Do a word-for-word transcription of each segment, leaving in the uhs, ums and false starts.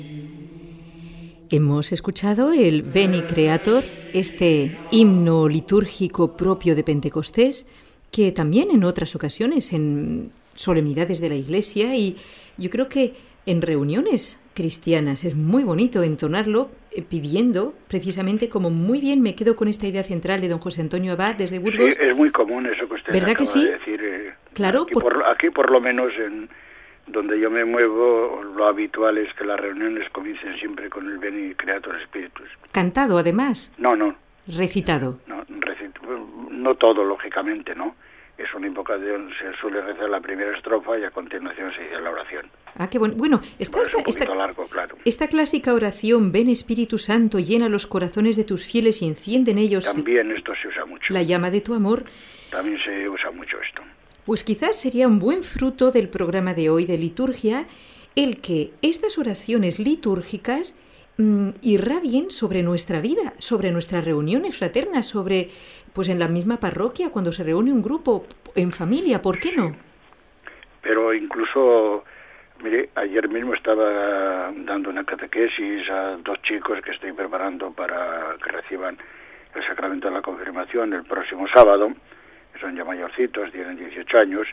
Hemos escuchado el Veni Creator, este himno litúrgico propio de Pentecostés, que también en otras ocasiones, en solemnidades de la Iglesia y yo creo que en reuniones cristianas es muy bonito entonarlo eh, pidiendo precisamente, como muy bien me quedo con esta idea central de don José Antonio Abad desde Burgos. Sí, es muy común eso que usted ¿Verdad acaba que sí? de decir. Eh, claro. Aquí Por... Por, aquí por lo menos en donde yo me muevo, lo habitual es que las reuniones comiencen siempre con el Veni Creator Spiritus. Cantado, además. No, no. Recitado. No, recit... no todo, lógicamente, ¿no? Es una invocación, se suele rezar la primera estrofa y a continuación se dice la oración. Ah, qué bueno. Bueno, está esta, un poquito esta, largo, claro. esta clásica oración, ven Espíritu Santo, llena los corazones de tus fieles y enciende en ellos... También esto se usa mucho. La llama de tu amor. También se usa mucho esto. Pues quizás sería un buen fruto del programa de hoy de liturgia el que estas oraciones litúrgicas mmm, irradien sobre nuestra vida, sobre nuestras reuniones fraternas, sobre, pues en la misma parroquia, cuando se reúne un grupo, en familia, ¿por qué no? Pero incluso, mire, ayer mismo estaba dando una catequesis a dos chicos que estoy preparando para que reciban el sacramento de la confirmación el próximo sábado. Son ya mayorcitos, tienen dieciocho años,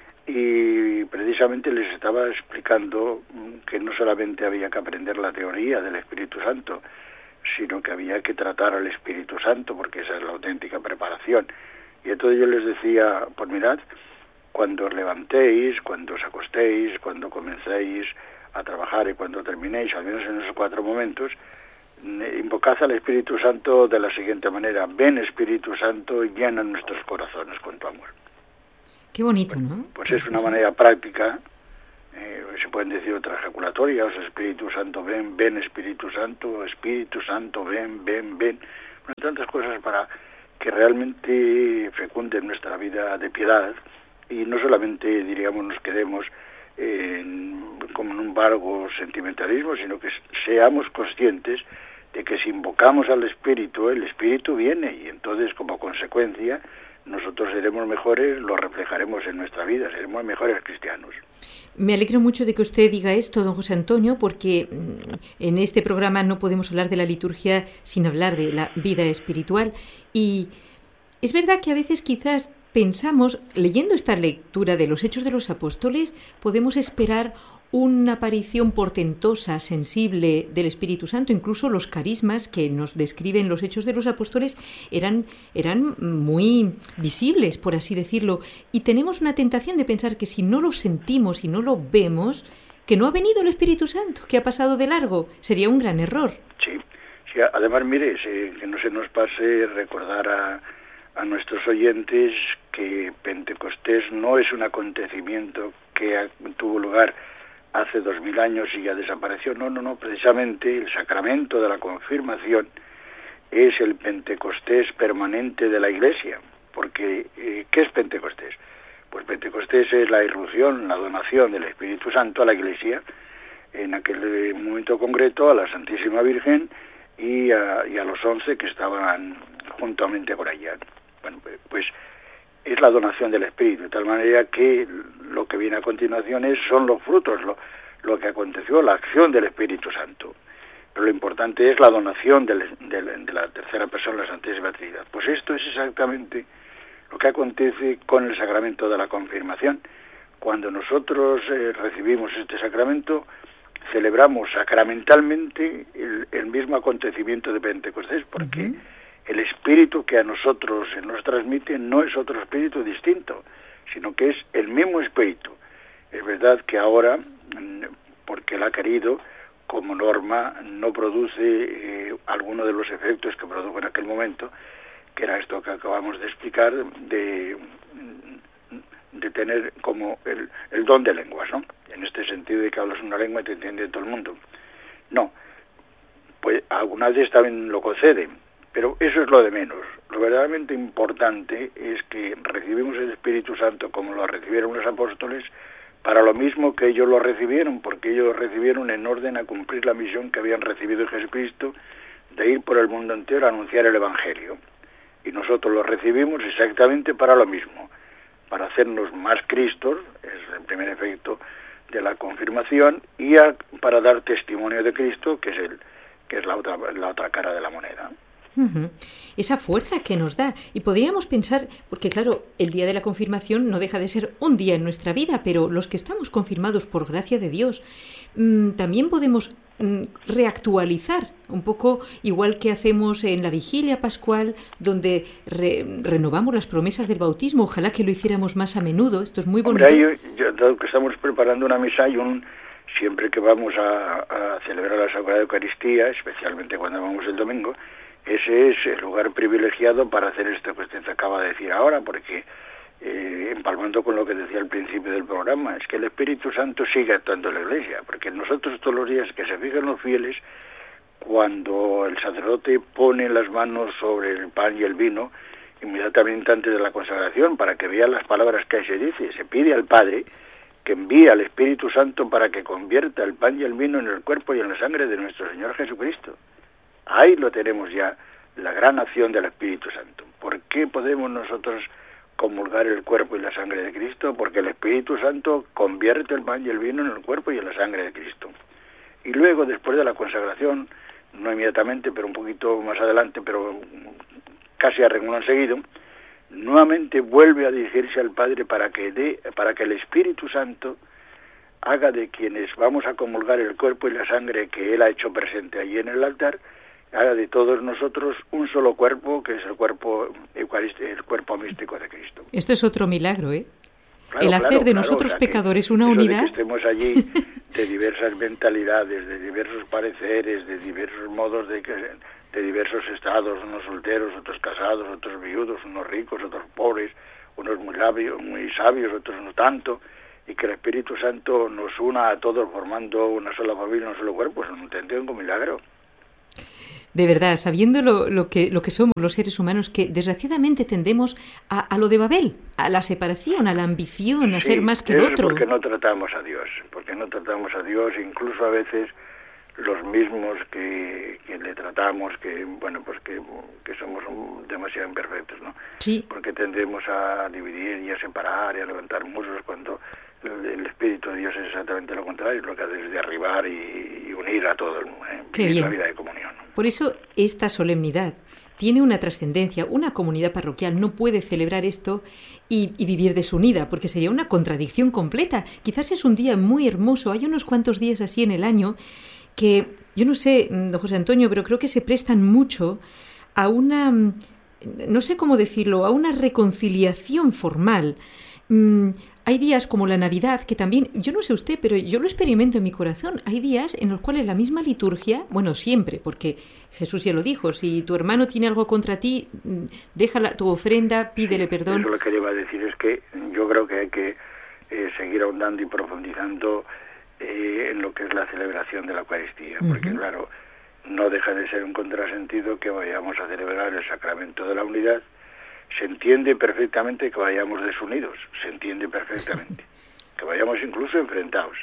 y precisamente les estaba explicando que no solamente había que aprender la teoría del Espíritu Santo, sino que había que tratar al Espíritu Santo, porque esa es la auténtica preparación. Y entonces yo les decía, pues mirad, cuando os levantéis, cuando os acostéis, cuando comencéis a trabajar y cuando terminéis, al menos en esos cuatro momentos, invocad al Espíritu Santo de la siguiente manera: ven Espíritu Santo y llena nuestros corazones con tu amor. Qué bonito, ¿no? Pues es una manera práctica, eh, se pueden decir otras ejaculatorias: Espíritu Santo ven, ven Espíritu Santo, Espíritu Santo ven, ven, ven. Bueno, tantas cosas para que realmente fecunden nuestra vida de piedad y no solamente, diríamos, nos quedemos en, como en un vago sentimentalismo, sino que seamos conscientes de que si invocamos al Espíritu, el Espíritu viene y entonces, como consecuencia, nosotros seremos mejores, lo reflejaremos en nuestra vida, seremos mejores cristianos. Me alegro mucho de que usted diga esto, don José Antonio, porque en este programa no podemos hablar de la liturgia sin hablar de la vida espiritual. Y es verdad que a veces quizás pensamos, leyendo esta lectura de los Hechos de los Apóstoles, podemos esperar una aparición portentosa, sensible del Espíritu Santo. Incluso los carismas que nos describen los Hechos de los Apóstoles eran, eran muy visibles, por así decirlo. Y tenemos una tentación de pensar que si no lo sentimos y no lo vemos, que no ha venido el Espíritu Santo, que ha pasado de largo. Sería un gran error. Sí, sí, además, mire, sí, que no se nos pase recordar a, a nuestros oyentes que Pentecostés no es un acontecimiento que tuvo lugar hace dos mil años y ya desapareció. No, no, no, precisamente el sacramento de la confirmación es el Pentecostés permanente de la Iglesia. Porque, eh, ¿qué es Pentecostés? Pues Pentecostés es la irrupción, la donación del Espíritu Santo a la Iglesia, en aquel momento concreto a la Santísima Virgen y a, y a los once que estaban juntamente por allá. Bueno, pues es la donación del Espíritu, de tal manera que lo que viene a continuación es, son los frutos, lo, lo que aconteció, la acción del Espíritu Santo. Pero lo importante es la donación del, del, de la tercera persona, la Santísima Trinidad. Pues esto es exactamente lo que acontece con el sacramento de la confirmación. Cuando nosotros eh, recibimos este sacramento, celebramos sacramentalmente el, el mismo acontecimiento de Pentecostés, porque uh-huh. el espíritu que a nosotros se nos transmite no es otro espíritu distinto, sino que es el mismo espíritu. Es verdad que ahora, porque él ha querido, como norma, no produce eh, alguno de los efectos que produjo en aquel momento, que era esto que acabamos de explicar, de, de tener como el, el don de lenguas, ¿no? En este sentido de que hablas una lengua y te entiende todo el mundo. No, pues algunas veces también lo conceden, pero eso es lo de menos. Lo verdaderamente importante es que recibimos el Espíritu Santo como lo recibieron los apóstoles, para lo mismo que ellos lo recibieron, porque ellos lo recibieron en orden a cumplir la misión que habían recibido de Jesucristo, de ir por el mundo entero a anunciar el Evangelio. Y nosotros lo recibimos exactamente para lo mismo, para hacernos más Cristos, es el primer efecto de la confirmación y a, para dar testimonio de Cristo, que es el que es la otra la otra cara de la moneda. Uh-huh. Esa fuerza que nos da. Y podríamos pensar, porque claro, el día de la confirmación no deja de ser un día en nuestra vida, pero los que estamos confirmados por gracia de Dios, mmm, también podemos mmm, reactualizar un poco, igual que hacemos en la vigilia pascual, donde re- renovamos las promesas del bautismo. Ojalá que lo hiciéramos más a menudo. Esto es muy bonito. Hombre, yo, yo, dado que estamos preparando una misa y un siempre que vamos a, a celebrar la Sagrada Eucaristía, especialmente cuando vamos el domingo, ese es el lugar privilegiado para hacer esto que usted acaba de decir ahora, porque eh, empalmando con lo que decía al principio del programa, es que el Espíritu Santo sigue actuando en la Iglesia, porque nosotros todos los días que se fijan los fieles, cuando el sacerdote pone las manos sobre el pan y el vino, inmediatamente antes de la consagración, para que vean las palabras que ahí se dice, se pide al Padre que envíe al Espíritu Santo para que convierta el pan y el vino en el cuerpo y en la sangre de nuestro Señor Jesucristo. Ahí lo tenemos ya, la gran acción del Espíritu Santo. ¿Por qué podemos nosotros comulgar el cuerpo y la sangre de Cristo? Porque el Espíritu Santo convierte el pan y el vino en el cuerpo y en la sangre de Cristo. Y luego, después de la consagración, no inmediatamente, pero un poquito más adelante, pero casi a renglón seguido, nuevamente vuelve a dirigirse al Padre para que dé, para que el Espíritu Santo haga de quienes vamos a comulgar el cuerpo y la sangre que Él ha hecho presente allí en el altar, haga de todos nosotros un solo cuerpo, que es el cuerpo eucarístico, el cuerpo místico de Cristo. Esto es otro milagro, ¿eh? Claro, el hacer claro, de claro, nosotros o sea, pecadores una eso unidad. De que estemos allí de diversas mentalidades, de diversos pareceres, de diversos modos, de, de diversos estados, unos solteros, otros casados, otros viudos, unos ricos, otros pobres, unos muy sabios, muy sabios, otros no tanto, y que el Espíritu Santo nos una a todos formando una sola familia, un solo cuerpo, es un auténtico milagro. De verdad, sabiendo lo, lo, que, lo que somos los seres humanos, que desgraciadamente tendemos a, a lo de Babel, a la separación, a la ambición, a sí, ser más que el otro. Porque no tratamos a Dios, porque no tratamos a Dios, incluso a veces los mismos que, que le tratamos, que bueno, pues que, que somos demasiado imperfectos, ¿no? Sí. Porque tendemos a dividir y a separar y a levantar muros cuando el, el Espíritu de Dios es exactamente lo contrario, lo que hace es derribar y, y unir a todo el mundo, ¿eh? Qué y bien. la vida de comunión, ¿no? Por eso esta solemnidad tiene una trascendencia. Una comunidad parroquial no puede celebrar esto y, y vivir desunida, porque sería una contradicción completa. Quizás es un día muy hermoso, hay unos cuantos días así en el año que, yo no sé, don José Antonio, pero creo que se prestan mucho a una, no sé cómo decirlo, a una reconciliación formal. Mm, hay días como la Navidad, que también, yo no sé usted, pero yo lo experimento en mi corazón. Hay días en los cuales la misma liturgia, bueno, siempre, porque Jesús ya lo dijo, si tu hermano tiene algo contra ti, déjala tu ofrenda, pídele sí, perdón. Eso lo que le iba a decir es que yo creo que hay que eh, seguir ahondando y profundizando eh, en lo que es la celebración de la Eucaristía, uh-huh. porque claro, no deja de ser un contrasentido que vayamos a celebrar el sacramento de la unidad. Se entiende perfectamente que vayamos desunidos, se entiende perfectamente, que vayamos incluso enfrentados,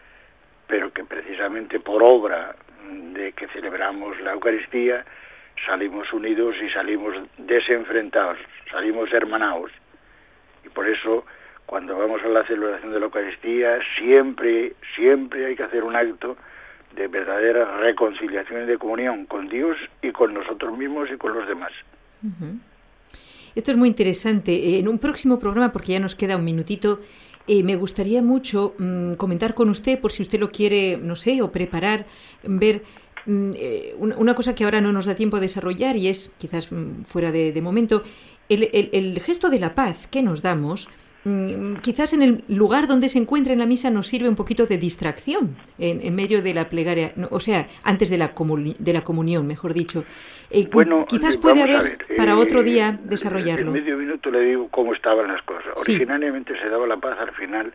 pero que precisamente por obra de que celebramos la Eucaristía salimos unidos y salimos desenfrentados, salimos hermanados. Y por eso, cuando vamos a la celebración de la Eucaristía, siempre, siempre hay que hacer un acto de verdadera reconciliación y de comunión con Dios y con nosotros mismos y con los demás. Uh-huh. Esto es muy interesante. En un próximo programa, porque ya nos queda un minutito, eh, me gustaría mucho mmm, comentar con usted, por si usted lo quiere, no sé, o preparar, ver mmm, eh, una, una cosa que ahora no nos da tiempo a desarrollar y es, quizás mmm, fuera de, de momento, el, el, el gesto de la paz que nos damos. Quizás en el lugar donde se encuentra en la misa nos sirve un poquito de distracción en, en medio de la plegaria, o sea, antes de la, comuni- de la comunión, mejor dicho. Eh, bueno, quizás puede haber ver, para eh, otro día desarrollarlo. En medio minuto le digo cómo estaban las cosas. Sí. Originalmente se daba la paz al final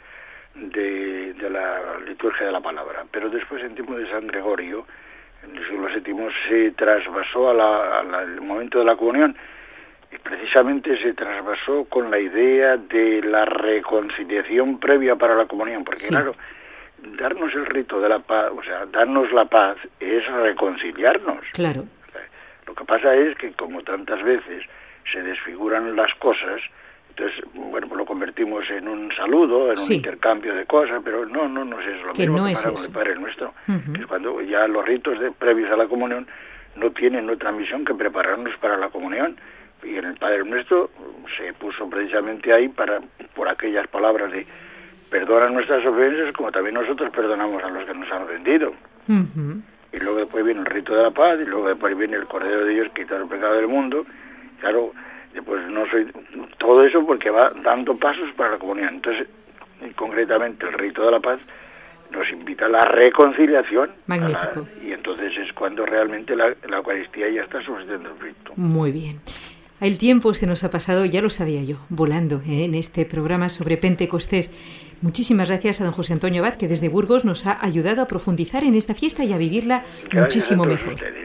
de, de la liturgia de la palabra, pero después en tiempo de San Gregorio, en el siglo séptimo, se trasvasó a la, a la, al momento de la comunión. Y precisamente se trasvasó con la idea de la reconciliación previa para la comunión, porque sí. claro, darnos el rito de la paz, o sea, darnos la paz es reconciliarnos. Claro. Lo que pasa es que como tantas veces se desfiguran las cosas, Entonces, bueno, pues lo convertimos en un saludo, en un sí. intercambio de cosas, pero no, no, no es eso. Lo que mismo no que es para eso. el Padre Nuestro, Uh-huh. que es cuando ya los ritos de, previos a la comunión no tienen otra misión que prepararnos para la comunión. Y en el Padre Nuestro se puso precisamente ahí para, por aquellas palabras de perdona nuestras ofensas como también nosotros perdonamos a los que nos han ofendido. Uh-huh. Y luego después viene el rito de la paz, y luego después viene el Cordero de Dios que quita el pecado del mundo. Claro, pues no soy todo eso porque va dando pasos para la comunión. Entonces, y concretamente el rito de la paz nos invita a la reconciliación. Magnífico. A la, y entonces es cuando realmente la, la Eucaristía ya está sucediendo el rito. Muy bien. El tiempo se nos ha pasado, ya lo sabía yo, volando ¿eh? en este programa sobre Pentecostés. Muchísimas gracias a don José Antonio Abad, que desde Burgos nos ha ayudado a profundizar en esta fiesta y a vivirla Gracias muchísimo a todos mejor. ustedes.